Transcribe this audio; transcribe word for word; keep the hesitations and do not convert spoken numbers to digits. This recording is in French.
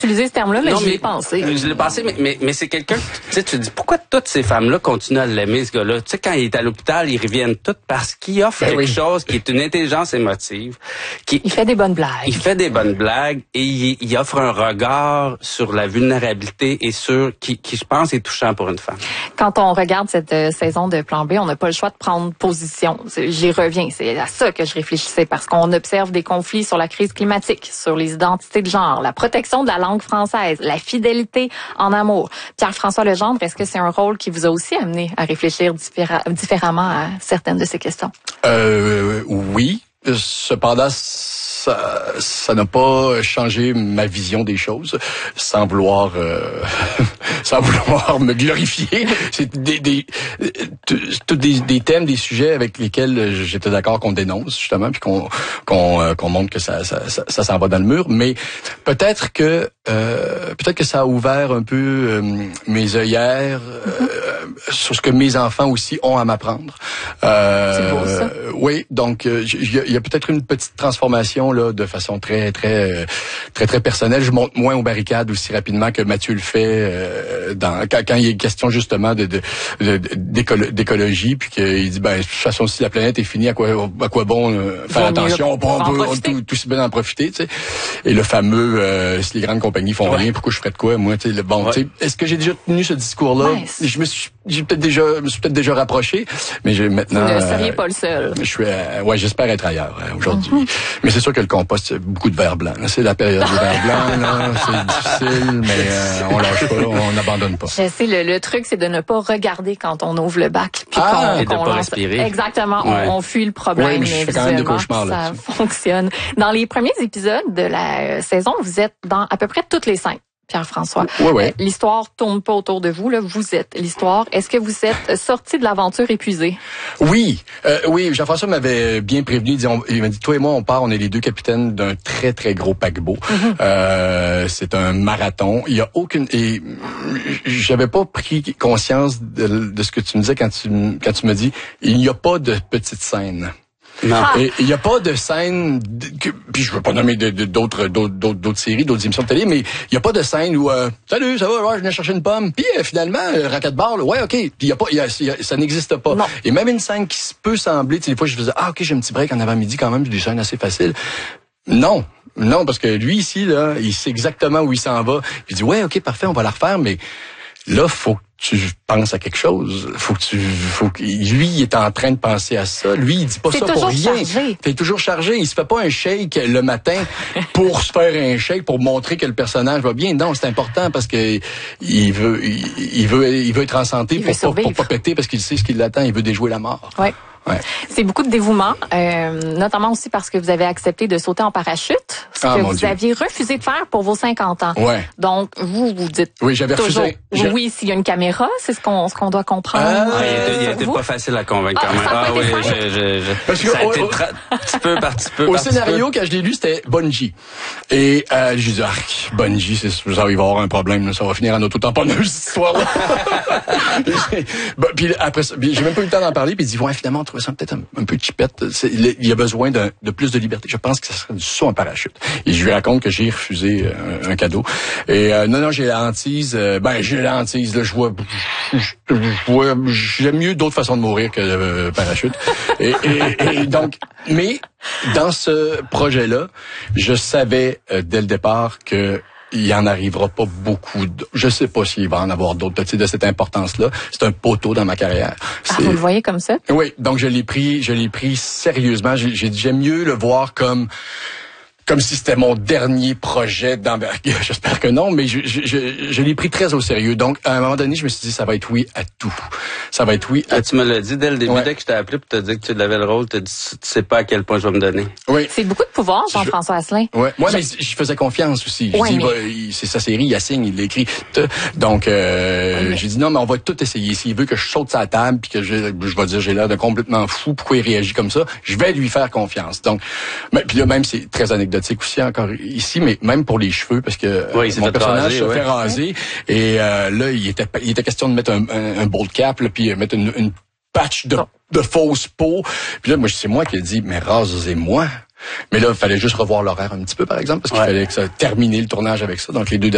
utilisé ce terme-là, mais non, je mais, l'ai pensé. Je l'ai pensé, mais, mais, mais c'est quelqu'un, tu sais, tu te dis, pourquoi toutes ces femmes-là continuent à l'aimer, ce gars-là? Tu sais, quand il est à l'hôpital, ils reviennent toutes parce qu'il offre ben quelque oui. chose qui est une intelligence émotive. Qui, il fait des bonnes blagues. Il fait des bonnes blagues et il, il offre un regard sur la vulnérabilité et sur, qui, qui je pense, est touchant pour une femme. Quand on regarde cette euh, saison de Plan B, on n'a pas le choix de prendre position. J'y reviens, c'est à ça que je réfléchissais, parce qu'on observe des conflits sur la crise climatique, sur les identités de genre, la protection de la langue française, la fidélité en amour. Pierre-François Legendre, est-ce que c'est un rôle qui vous a aussi amené à réfléchir différa- différemment à certaines de ces questions? Euh, oui. Cependant, ça, ça n'a pas changé ma vision des choses, sans vouloir, euh, sans vouloir me glorifier. C'est des, des, tous des, des thèmes, des sujets avec lesquels j'étais d'accord qu'on dénonce justement, puis qu'on, qu'on, qu'on montre que ça, ça, ça, ça s'en va dans le mur. Mais peut-être que, euh, peut-être que ça a ouvert un peu euh, mes œillères euh, sur ce que mes enfants aussi ont à m'apprendre. Euh, C'est beau ça. Oui, donc il y, y a peut-être une petite transformation là de façon très très très très personnelle. Je monte moins aux barricades aussi rapidement que Mathieu le fait euh, dans quand, quand il est question justement de, de, de d'écolo, d'écologie, puis qu'il dit ben de toute façon si la planète est finie, à quoi à quoi bon euh, faire attention, on peut, on peut on, tout, tout si bien en profiter, tu sais. Et le fameux euh, si les grandes compagnies font ouais. rien, pourquoi je ferais de quoi moi, tu sais. Le bon, ouais. tu sais, est-ce que j'ai déjà tenu ce discours-là? Nice. Je me suis j'ai peut-être déjà je me suis peut-être déjà rapproché, mais j'ai maintenant. Vous ne seriez euh, pas le seul. Je suis euh, ouais, j'espère être ailleurs euh, aujourd'hui. Mm-hmm. Mais c'est sûr que le compost, c'est beaucoup de verre blanc. C'est la période du verre blanc, là. C'est difficile, mais euh, on lâche pas, on n'abandonne pas. Je sais, le, le truc, c'est de ne pas regarder quand on ouvre le bac. Puis ah, qu'on, et de qu'on pas lance... respirer. Exactement, ouais. on, on fuit le problème. Oui, mais je fais quand même des cauchemars, là. Ça fonctionne. Dans les premiers épisodes de la saison, vous êtes dans à peu près toutes les scènes. Pierre-François. Oui, oui. Euh, l'histoire tourne pas autour de vous, là. Vous êtes l'histoire. Est-ce que vous êtes sorti de l'aventure épuisé? Oui. Euh, oui, Jean-François m'avait bien prévenu. Il, dit, on, il m'a dit, toi et moi, on part, on est les deux capitaines d'un très, très gros paquebot. Mm-hmm. Euh, c'est un marathon. Il y a aucune... Et j'avais pas pris conscience de, de ce que tu me disais quand tu, quand tu me dis, il n'y a pas de petite scène. Non. Et il n'y a pas de scène, que, puis je veux pas nommer de, de, d'autres, d'autres, d'autres séries, d'autres émissions de télé, mais il n'y a pas de scène où euh, salut, ça va, ouais, je viens chercher une pomme, puis euh, finalement, euh, racquetball, là, ouais, ok, puis il y a pas, y a, y a, ça n'existe pas. Non. Et même une scène qui peut sembler, tu sais, des fois je faisais ah ok, j'ai un petit break en avant-midi quand même, j'ai des scènes assez faciles. Non. Non, parce que lui ici, là, il sait exactement où il s'en va. Il dit ouais, ok, parfait, on va la refaire, mais là, faut que tu penses à quelque chose. Faut que tu, faut que, lui, il est en train de penser à ça. Lui, il dit pas c'est ça pour rien. Chargé. Il est toujours chargé. Il se fait pas un shake le matin pour se faire un shake, pour montrer que le personnage va bien. Non, c'est important parce que il veut, il, il veut, il veut être en santé il pour pas, pour pas péter parce qu'il sait ce qui l'attend. Il veut déjouer la mort. Ouais. Ouais. C'est beaucoup de dévouement, euh, notamment aussi parce que vous avez accepté de sauter en parachute, ce ah, que vous Dieu. aviez refusé de faire pour vos cinquante ans. Ouais. Donc, vous, vous dites oui, j'avais toujours, refusé. J'ai... oui, s'il y a une caméra, c'est ce qu'on, ce qu'on doit comprendre. Ah, euh, il était, était pas facile à convaincre ah, quand même. Ah oui, je, je, je, Parce que ça a au, été au, tra... petit peu par petit peu. Au par scénario, peu. quand je l'ai lu, c'était Bungie. Et euh, j'ai dit, ah, Bungie, c'est, ça va y avoir un problème, ça va finir en auto-tamponneuse, cette histoire-là. Puis après ça, j'ai même pas eu le temps d'en parler, puis il dit, ouais, finalement, on trouvait ça peut-être un, un peu chipette. C'est, il y a besoin de, de plus de liberté. Je pense que ça serait du saut en parachute. Et je lui raconte que j'ai refusé un, un cadeau. Et euh, non, non, j'ai la hantise. Euh, ben, j'ai la hantise. Là, je vois, je, je vois, j'aime mieux d'autres façons de mourir que le euh, parachute. et, et, et donc, mais dans ce projet-là, je savais euh, dès le départ que il en arrivera pas beaucoup. De... Je sais pas s'il va en avoir d'autres, tu sais, de cette importance-là. C'est un poteau dans ma carrière. Ah, vous le voyez comme ça? Oui, donc je l'ai pris, je l'ai pris sérieusement. J'ai, j'ai, j'aime mieux le voir comme comme si c'était mon dernier projet d'envergure. J'espère que non, mais je, je, je, je l'ai pris très au sérieux. Donc, à un moment donné, je me suis dit, ça va être oui à tout. Ça va être oui à ah, tu me l'as dit dès le début, ouais. Dès que je t'ai appelé pour te dire que tu l'avais le rôle, tu dit, tu sais pas à quel point je vais me donner. Oui. C'est beaucoup de pouvoir, Jean-François Asselin. Ouais. Moi, je... mais je faisais confiance aussi. Ouais, je dis, mais... bah, c'est sa série, il signe, il l'écrit. Donc, euh, mais... j'ai dit, non, mais on va tout essayer. S'il veut que je saute sa table puis que je, je vais dire, j'ai l'air de complètement fou, pourquoi il réagit comme ça, je vais lui faire confiance. Donc, mais, puis là, même, c'est très anecdotique aussi encore ici, mais même pour les cheveux, parce que oui, mon personnage raser, se ouais. fait raser. Et euh, là, il était, il était question de mettre un, un, un bold cap, là, puis mettre une, une patch de, de fausse peau. Puis là, moi, c'est moi qui ai dit, mais rasez-moi. Mais là, il fallait juste revoir l'horaire un petit peu, par exemple, parce qu'il ouais. fallait que ça terminer le tournage avec ça. Donc, les deux